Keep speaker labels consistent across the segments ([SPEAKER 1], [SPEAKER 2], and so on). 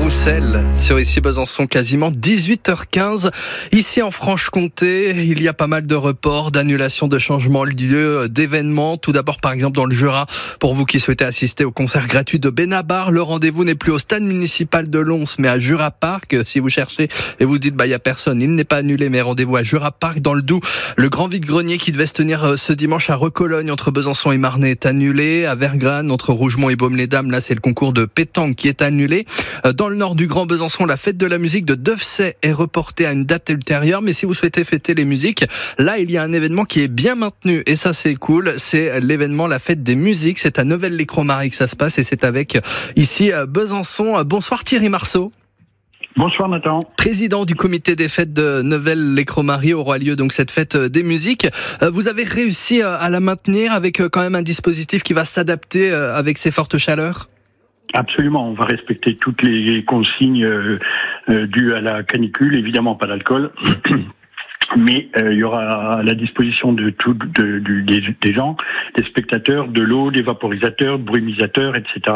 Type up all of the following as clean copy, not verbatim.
[SPEAKER 1] Roussel sur ici Besançon, quasiment 18h15. Ici en Franche-Comté, il y a pas mal de reports, d'annulations, de changements de lieu, d'événements. Tout d'abord, par exemple, dans le Jura, pour vous qui souhaitez assister au concert gratuit de Benabar, le rendez-vous n'est plus au stade municipal de Lons, mais à Jura Park. Si vous cherchez et vous dites, il y a personne, il n'est pas annulé, mais rendez-vous à Jura Park dans le Doubs. Le grand vide-grenier qui devait se tenir ce dimanche à Recologne entre Besançon et Marnay est annulé. À Vergrane, entre Rougemont et Baume-les-Dames, là, c'est le concours de pétanque qui est annulé. Dans le nord du Grand Besançon, la fête de la musique de Devsey est reportée à une date ultérieure. Mais si vous souhaitez fêter les musiques, là, il y a un événement qui est bien maintenu. Et ça, c'est cool. C'est l'événement La Fête des Musiques. C'est à Neuvelle-les-Cromary que ça se passe et c'est avec, ici, Besançon. Bonsoir Thierry Marceau.
[SPEAKER 2] Bonsoir Nathan.
[SPEAKER 1] Président du comité des fêtes de Neuvelle-les-Cromary, aura lieu donc cette fête des musiques. Vous avez réussi à la maintenir avec quand même un dispositif qui va s'adapter avec ces fortes chaleurs ?
[SPEAKER 2] Absolument, on va respecter toutes les consignes dues à la canicule, évidemment pas d'alcool. Mais il y aura à la disposition des gens, des spectateurs, de l'eau, des vaporisateurs, de brumisateurs, etc.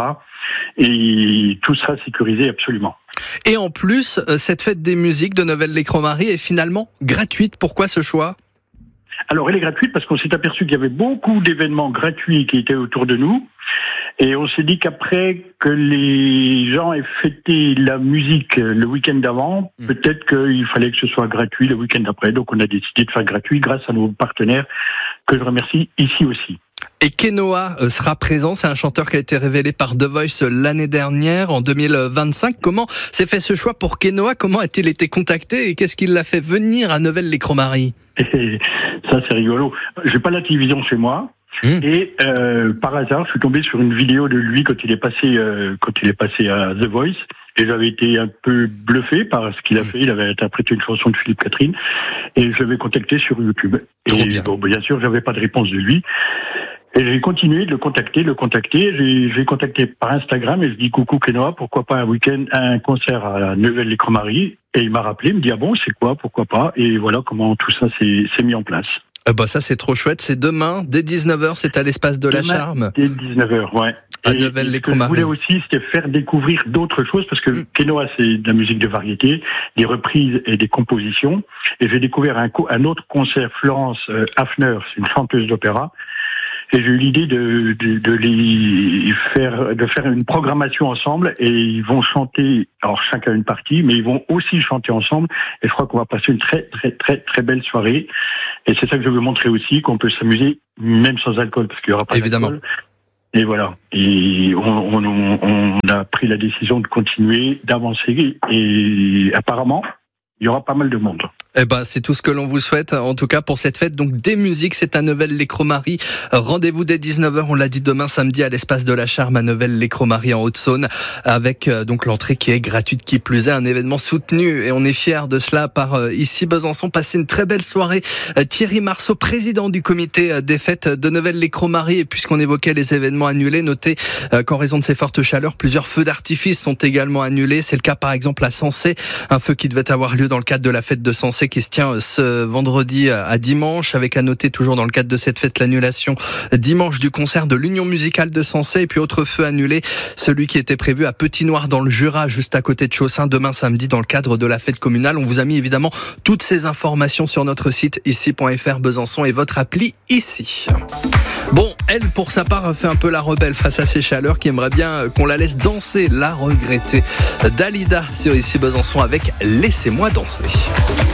[SPEAKER 2] Et tout sera sécurisé absolument.
[SPEAKER 1] Et en plus, cette fête des musiques de Neuvelle-les-Cromary est finalement gratuite. Pourquoi ce choix ?
[SPEAKER 2] Alors elle est gratuite parce qu'on s'est aperçu qu'il y avait beaucoup d'événements gratuits qui étaient autour de nous. Et on s'est dit qu'après que les gens aient fêté la musique le week-end d'avant, peut-être qu'il fallait que ce soit gratuit le week-end d'après. Donc on a décidé de faire gratuit grâce à nos partenaires que je remercie ici aussi.
[SPEAKER 1] Et Kenoa sera présent, c'est un chanteur qui a été révélé par The Voice l'année dernière, en 2025. Comment s'est fait ce choix pour Kenoa ? Comment a-t-il été contacté et qu'est-ce qui l'a fait venir à Neuvelle-les-Cromary ?
[SPEAKER 2] Ça c'est rigolo. J'ai pas la télévision chez moi. Et par hasard, je suis tombé sur une vidéo de lui quand il est passé à The Voice, et j'avais été un peu bluffé par ce qu'il a fait. Il avait interprété une chanson de Philippe Catherine, et je l'avais contacté sur YouTube. Et bien sûr, j'avais pas de réponse de lui. Et j'ai continué de le contacter. J'ai contacté par Instagram et je dis coucou Kenoa, pourquoi pas un concert à Neuvelle-les-Cromary. Et il m'a rappelé, il me dit c'est quoi, pourquoi pas. Et voilà comment tout ça s'est mis en place.
[SPEAKER 1] Ça c'est trop chouette, c'est demain, dès 19h, c'est à l'espace de la Charme.
[SPEAKER 2] Dès 19h, ouais.
[SPEAKER 1] À Neuvelle-les-Cromary.
[SPEAKER 2] Ce que je voulais aussi, c'était faire découvrir d'autres choses, parce que Kenoa, c'est de la musique de variété, des reprises et des compositions. Et j'ai découvert un autre concert, Florence Hafner, c'est une chanteuse d'opéra. Et j'ai eu l'idée de faire une programmation ensemble, et ils vont chanter, alors chacun une partie, mais ils vont aussi chanter ensemble, et je crois qu'on va passer une très très très très belle soirée. Et c'est ça que je veux montrer aussi, qu'on peut s'amuser même sans alcool, parce qu'il n'y aura pas d'alcool. Et voilà. Et on a pris la décision de continuer, d'avancer, et apparemment, il y aura pas mal de monde.
[SPEAKER 1] C'est tout ce que l'on vous souhaite, en tout cas pour cette fête donc des musiques. C'est à Neuvelle-les-Cromary. Rendez-vous dès 19h, on l'a dit, demain samedi à l'espace de la Charme à Neuvelle-les-Cromary en Haute-Saône, avec donc l'entrée qui est gratuite, qui plus est un événement soutenu, et on est fiers de cela par ici Besançon. Passez une très belle soirée. Thierry Marceau, président du comité des fêtes de Neuvelle-les-Cromary. Et puisqu'on évoquait les événements annulés, notez qu'en raison de ces fortes chaleurs, plusieurs feux d'artifice sont également annulés. C'est le cas par exemple à Sensey, un feu qui devait avoir lieu dans le cadre de la fête de Sensey qui se tient ce vendredi à dimanche, avec à noter toujours dans le cadre de cette fête l'annulation dimanche du concert de l'Union musicale de Sensey. Et puis autre feu annulé, celui qui était prévu à Petit-Noir dans le Jura, juste à côté de Chaussin, demain samedi dans le cadre de la fête communale. On vous a mis évidemment toutes ces informations sur notre site ici.fr Besançon et votre appli ici. Bon, elle pour sa part a fait un peu la rebelle face à ces chaleurs, qui aimerait bien qu'on la laisse danser, la regretter. Dalida sur ici Besançon avec Laissez-moi danser.